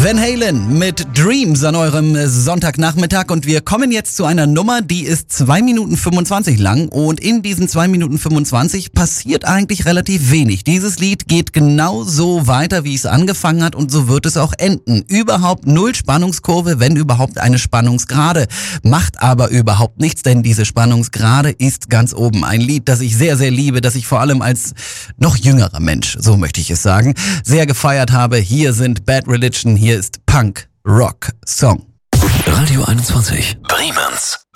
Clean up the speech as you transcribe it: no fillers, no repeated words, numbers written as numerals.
Van Halen mit Dreams an eurem Sonntagnachmittag und wir kommen jetzt zu einer Nummer, die ist 2 Minuten 25 lang und in diesen 2 Minuten 25 passiert eigentlich relativ wenig. Dieses Lied geht genau so weiter, wie es angefangen hat und so wird es auch enden. Überhaupt null Spannungskurve, wenn überhaupt eine Spannungsgerade. Macht aber überhaupt nichts, denn diese Spannungsgerade ist ganz oben. Ein Lied, das ich sehr, sehr liebe, das ich vor allem als noch jüngerer Mensch, so möchte ich es sagen, sehr gefeiert habe. Hier sind Bad Religion, hier ist Punk Rock Song. Radio 21, Bremens.